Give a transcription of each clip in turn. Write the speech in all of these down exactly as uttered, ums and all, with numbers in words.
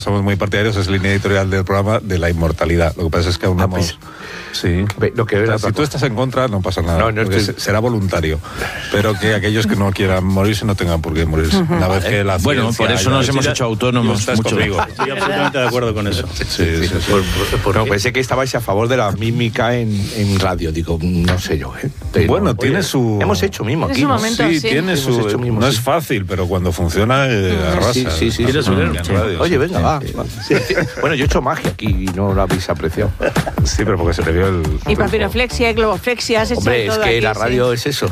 somos muy partidarios, es línea editorial del programa de la inmortalidad. Lo que pasa es que aún no hemos... Sí. Lo que o sea, si tú estás en contra, no pasa nada. No, no estoy... Será voluntario. Pero que aquellos que no quieran morirse no tengan por qué morirse. Uh-huh. Una vez que la bueno, por eso nos hemos hecho autónomos. Mucho. Conmigo. Estoy absolutamente de acuerdo con eso. Sí, sí, sí, sí. Por, por, por no, pensé que estabais a favor de la mímica en, en radio. Digo, no sé yo. ¿eh? Pero, bueno, oye, tiene su... Hemos hecho mimo aquí. ¿no? Momento, sí, sí, tiene su... Mimo, no sí. es fácil, pero cuando funciona, eh, arrasa. Sí, sí, sí. sí, sí, sí. Oye, venga, sí. va. va. Sí. Bueno, yo he hecho magia aquí y no lo habéis apreciado. Sí, pero porque se te vio el... Y papiroflexia, globoflexia, has hecho Hombre, todo es que aquí, la radio sí. es eso.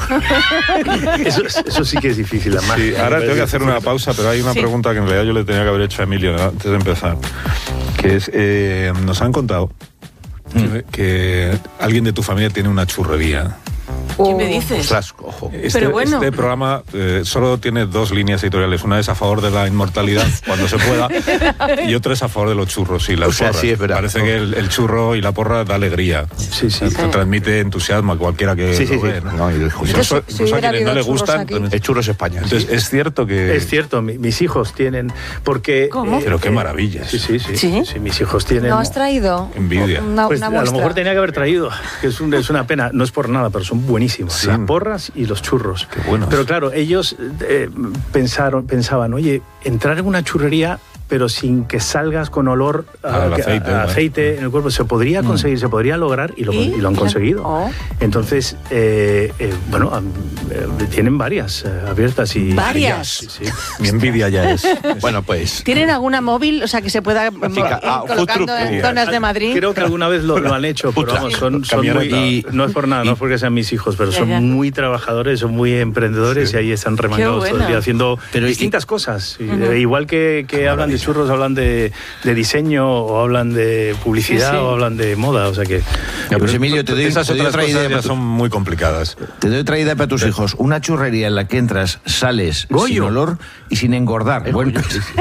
eso. Eso sí que es difícil, la magia. Sí, ahora tengo que hacer una pausa, pero hay una sí. pregunta que en realidad yo le tenía que haber hecho a Emilio antes de empezar, que es, eh, nos han contado mm. que, que alguien de tu familia tiene una churrería. ¿Qué me dices? Ostras, ojo. Este, Pero bueno. este programa eh, solo tiene dos líneas editoriales. Una es a favor de la inmortalidad, cuando se pueda, y otra es a favor de los churros y las o sea, porras. Sí, es verdad. Parece que el, el churro y la porra da alegría. Sí, sí. sí. Transmite entusiasmo a cualquiera que sí, sí, lo sí. ve. ¿no? No, y incluso, si incluso a quienes no le gustan. El churro es España. Entonces, sí. es cierto que... Es cierto, mi, mis hijos tienen... porque ¿Cómo? Eh, Pero qué maravilla. Sí, sí, sí, sí. sí. Mis hijos tienen... ¿No has traído? Envidia. Una, pues una a lo mejor tenía que haber traído, que es, un, es una pena. No es por nada, pero son buenísimos. Sí. Las porras y los churros. Qué buenos. Pero claro, ellos eh, pensaron, pensaban, oye, entrar en una churrería pero sin que salgas con olor a, al aceite, a, a aceite en el cuerpo, se podría conseguir, mm. se podría lograr y lo, ¿Y? Y lo han conseguido. Oh. Entonces, eh, eh, bueno, eh, tienen varias eh, abiertas y... ¿Varias? Sí, sí. Mi envidia ya es. Bueno, pues... ¿Tienen alguna móvil, o sea, que se pueda Chica, ah, colocando en zonas de Madrid? Creo que alguna vez lo, lo han hecho, pero vamos, son, son muy... Y, no es por nada, no es porque sean mis hijos, pero son muy trabajadores, son muy emprendedores sí. y ahí están remangados bueno. todo el día haciendo pero distintas y, cosas. Uh-huh. Igual que, que hablan de churros, hablan de De, de diseño o hablan de publicidad sí, sí. o hablan de moda, o sea que... Ya, pues Emilio, te doy, esas te doy otras otra idea cosas ya son muy complicadas. Te doy otra idea para tus sí. hijos. Una churrería en la que entras, sales Goyo. sin olor y sin engordar. Bueno.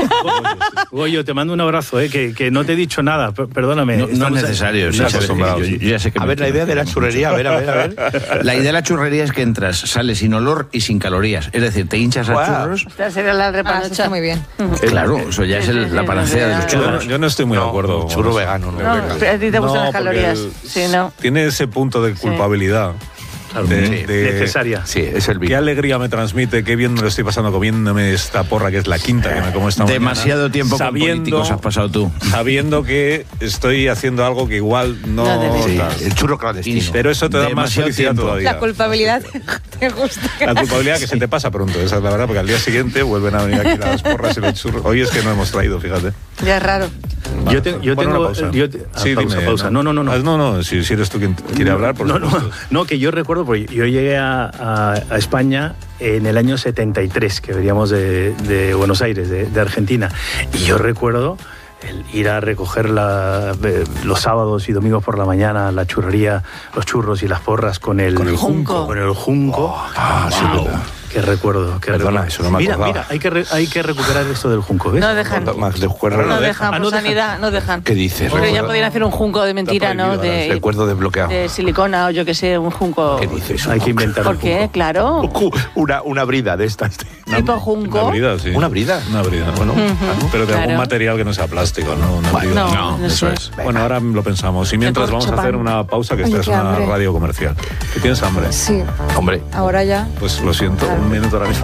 Goyo, te mando un abrazo, eh, que, que no te he dicho nada, perdóname. No, no es necesario. Sí, yo, yo ya sé que a ver, la idea de la churrería, a ver, a ver, a ver. La idea de la churrería es que entras, sales sin olor y sin calorías. Es decir, te hinchas wow. a churros. Esta sería la ah, está muy bien. Claro, eso ya es el, la panacea de los churros. Yo, yo no estoy muy no, de acuerdo. Churro vegano, no. no a ti te gustan no, las calorías. El, sí, no. Tiene ese punto de culpabilidad. Sí. Claro, de, sí, de, necesaria. Sí, es el Qué alegría me transmite, qué bien me lo estoy pasando comiéndome esta porra, que es la quinta que me como esta mañana. Demasiado tiempo sabiendo, con políticos has pasado tú. Sabiendo que estoy haciendo algo que igual no... no sí, el churro clandestino. Pero eso te da más felicidad tiempo. Todavía. La culpabilidad te gusta. La culpabilidad que se te pasa pronto, esa es la verdad, porque al día siguiente vuelven a venir aquí las porras y los churros. Hoy es que no hemos traído, fíjate. Ya es raro. Vale. Yo, te, yo bueno, tengo... pausa. Yo te, sí, pausa, dime, pausa. No, no, no, no. No, no, no si, si eres tú quien quiere hablar, por no, no, no, que yo recuerdo, porque yo llegué a, a, a España en el año setenta y tres, que veníamos de, de Buenos Aires, de, de Argentina. Y yo recuerdo el ir a recoger la, los sábados y domingos por la mañana la churrería, los churros y las porras con el, con el junco. Con el junco. Oh, ah, wow. sí, Qué recuerdo, qué Perdona, recuerdo. eso no me mira, acordaba. mira, hay que, re, hay que recuperar esto del junco, ¿ves? No dejan. No, no, no dejan, por no sanidad, no dejan. ¿Qué dices? Porque ya podrían hacer un junco de mentira, ¿no? De, recuerdo desbloqueado. De silicona o yo que sé, un junco. ¿Qué dices? Hay que inventar ¿Por un qué? junco. Claro. Una, una brida de estas. Tipo junco. Una brida, sí. ¿Una brida? Una brida, bueno. Uh-huh. Pero de claro. algún material que no sea plástico, ¿no? Una bueno, brida. no, no eso sé. es. Bueno, ahora lo pensamos. Y mientras vamos a hacer una pausa, que esta Oye, es una hambre. radio comercial. ¿Que tienes hambre? Sí. Hombre. Ahora ya. Pues lo siento, claro. Un minuto ahora mismo.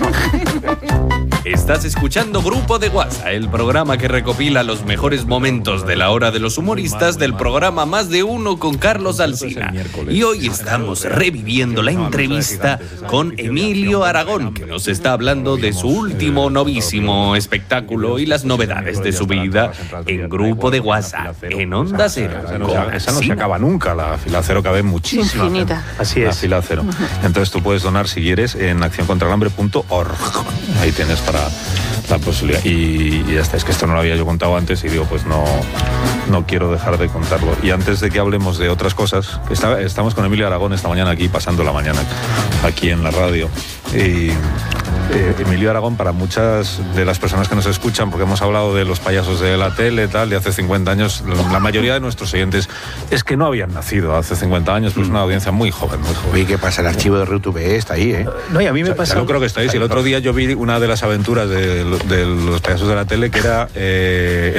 Estás escuchando Grupo de WhatsApp, el programa que recopila los mejores momentos de la hora de los humoristas del programa Más de Uno con Carlos Alsina. Y hoy estamos reviviendo la entrevista con Emilio Aragón, que nos está hablando de su último novísimo espectáculo y las novedades de su vida en Grupo de WhatsApp, en Onda Cero. Esa no, se, esa no se acaba nunca, la fila cero cabe muchísima. Infinita. Así es. La fila cero. Entonces tú puedes donar si quieres en acción contra el hambre punto org. Ahí tienes para la posibilidad. Y, y ya está, es que esto no lo había yo contado antes y digo, pues no, no quiero dejar de contarlo. Y antes de que hablemos de otras cosas, que está, estamos con Emilio Aragón esta mañana aquí, pasando la mañana aquí en la radio. Y eh, Emilio Aragón, para muchas de las personas que nos escuchan, porque hemos hablado de los payasos de la tele, tal, de hace cincuenta años, la mayoría de nuestros oyentes es que no habían nacido hace cincuenta años, pero es una audiencia muy joven, muy joven. Oye, ¿qué pasa? El archivo de R T V está ahí, ¿eh? No, y a mí me o sea, pasa... No creo que estáis. Y el otro día yo vi una de las aventuras de, de los payasos de la tele que era... Eh,